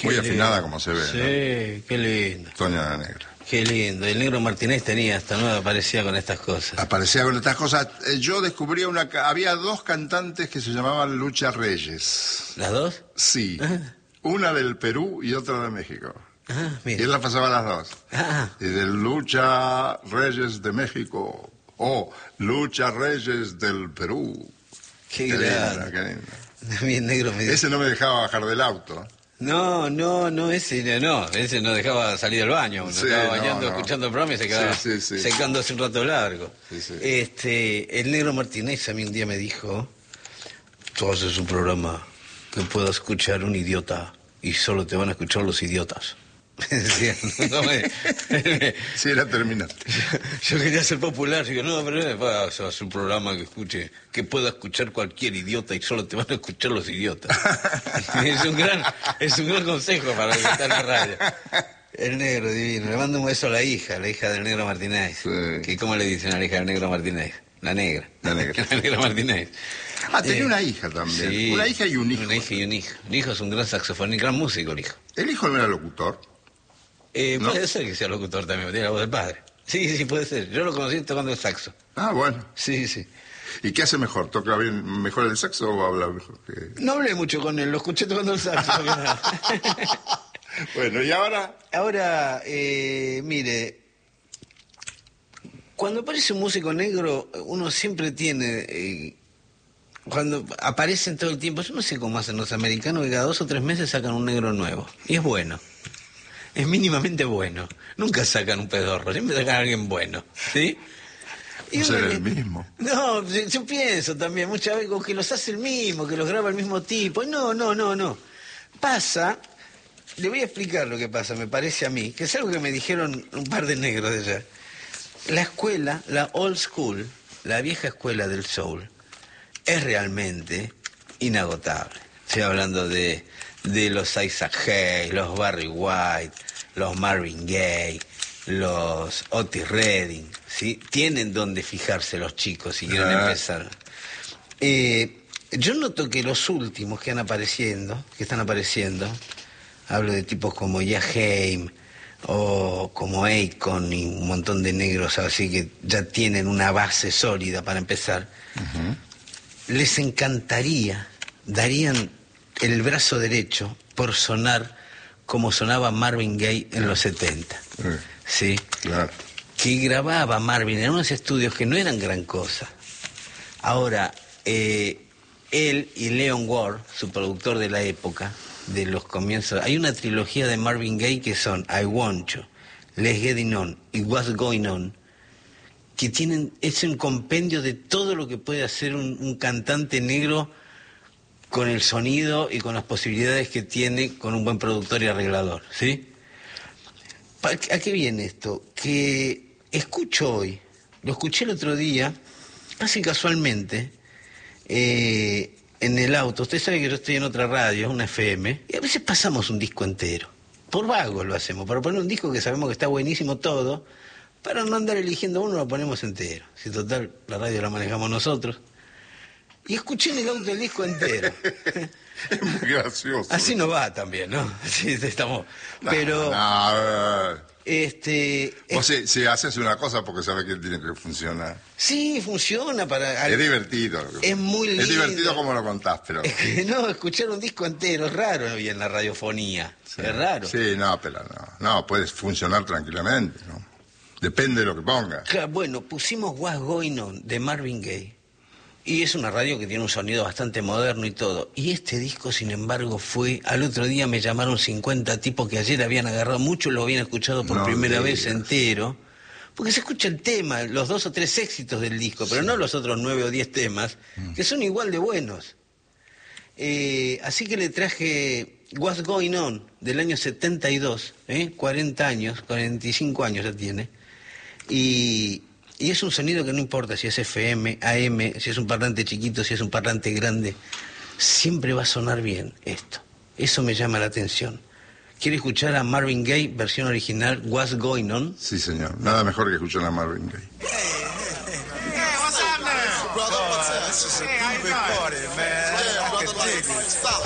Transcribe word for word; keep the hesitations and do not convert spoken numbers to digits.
Muy Qué afinada lindo. como se ve. Sí, ¿no? qué lindo. Toña la Negra. Qué lindo. El Negro Martínez tenía hasta nueva, aparecía con estas cosas. Aparecía con estas cosas. Eh, Yo descubrí una... ca- Había dos cantantes que se llamaban Lucha Reyes. ¿Las dos? Sí. Ah. Una del Perú y otra de México. Ah, Y él mira. las pasaba las dos. Ah, Y de Lucha Reyes de México. O Lucha Reyes del Perú. qué, Qué linda, grande. qué linda. A mí el Negro me dice... Ese no me dejaba bajar del auto. No, no, no, ese no, ese no dejaba salir del baño, uno Sí, estaba no, bañando, no. escuchando el programa y se quedaba Sí, sí, sí. secándose un rato largo. Sí, sí. Este, el Negro Martínez a mí un día me dijo, tú haces un programa que pueda escuchar un idiota y solo te van a escuchar los idiotas. Me decía, no me- Sí, era terminante. yo quería ser popular, digo, no, pero vas a hacer un programa que escuche, que pueda escuchar cualquier idiota y solo te van a escuchar los idiotas. es un gran, es un gran consejo para el que está en la radio. El Negro divino, le mando un beso a la hija, la hija del Negro Martínez. Sí. Que ¿cómo le dicen a la hija del Negro Martínez? La negra. La negra. La Negra Martínez. Ah, tenía Eh, una hija también. Sí, Una hija y un hijo. Una hija y un hijo. El hijo es un gran saxofonista, gran músico el hijo. El hijo no era locutor. Eh, ¿No? Puede ser que sea locutor también, tiene la voz del padre. Sí, sí, puede ser. Yo lo conocí tocando el saxo. Ah, bueno. Sí, sí. ¿Y qué hace mejor? ¿Toca bien mejor el saxo o habla mejor que...? No hablé mucho con él, lo escuché tocando el saxo. Bueno, ¿y ahora? Ahora, eh, mire, cuando aparece un músico negro, uno siempre tiene... eh, cuando aparecen todo el tiempo, yo no sé cómo hacen los americanos, que cada dos o tres meses sacan un negro nuevo. Y es bueno. Es mínimamente bueno. Nunca sacan un pedorro, siempre sacan a alguien bueno. ¿Sí? No será uno el le- mismo. No, yo, yo pienso también muchas veces como que los hace el mismo, que los graba el mismo tipo. No, no, no, no. Pasa, le voy a explicar lo que pasa, me parece a mí, que es algo que me dijeron un par de negros de allá. La escuela, la old school, la vieja escuela del soul, es realmente inagotable. Estoy hablando de, de los Isaac Hayes, los Barry White, los Marvin Gaye, los Otis Redding, ¿sí? Tienen donde fijarse los chicos si quieren Ah. empezar. Eh, yo noto que los últimos que han apareciendo, que están apareciendo, hablo de tipos como Jaheim o como Akon y un montón de negros así que ya tienen una base sólida para empezar, les encantaría, darían el brazo derecho por sonar como sonaba Marvin Gaye en los setenta. Eh, ¿Sí? claro. Que grababa Marvin en unos estudios que no eran gran cosa. Ahora, eh, él y Leon Ward, su productor de la época, de los comienzos, hay una trilogía de Marvin Gaye que son I Want You, Let's Get It On y What's Going On, que tienen, es un compendio de todo lo que puede hacer un, un cantante negro con el sonido y con las posibilidades que tiene con un buen productor y arreglador, ¿sí? Pa- ¿A qué viene esto? Que escucho hoy, lo escuché el otro día, casi casualmente, eh, en el auto. Usted sabe que yo estoy en otra radio, una F M, y a veces pasamos un disco entero. Por vago lo hacemos, para poner un disco que sabemos que está buenísimo todo, para no andar eligiendo uno, lo ponemos entero. Si total, la radio la manejamos nosotros. Y escuché en el auto el disco entero. Es muy gracioso. Así no va también, ¿no? Sí, estamos. No, Pero, no, eh, este. vos si, si haces una cosa porque sabes que tiene que funcionar. Sí, funciona para... Es divertido. Es muy Es lindo. divertido como lo contás, pero... Es que no, escuchar un disco entero es raro hoy en la radiofonía. Es raro. Sí, no, pero no. No, puedes funcionar tranquilamente, ¿no? Depende de lo que pongas. Claro, bueno, pusimos What's Going On de Marvin Gaye. Y es una radio que tiene un sonido bastante moderno y todo. Y este disco, sin embargo, fue... Al otro día me llamaron cincuenta tipos que ayer habían agarrado, muchos lo habían escuchado por No primera vez digas. entero. Porque se escucha el tema, los dos o tres éxitos del disco, pero no los otros nueve o diez temas, que son igual de buenos. Eh, así que le traje What's Going On, del año setenta y dos, ¿eh? cuarenta años, cuarenta y cinco años ya tiene. Y, y es un sonido que no importa si es F M, A M, si es un parlante chiquito, si es un parlante grande, siempre va a sonar bien esto. Eso me llama la atención. ¿Quiere escuchar a Marvin Gaye, versión original, What's Going On? Sí, señor. Nada mejor que escuchar a Marvin Gaye. Hey, what's up now? Brother, what's up? This is a big party, man. I can dig it. Stop.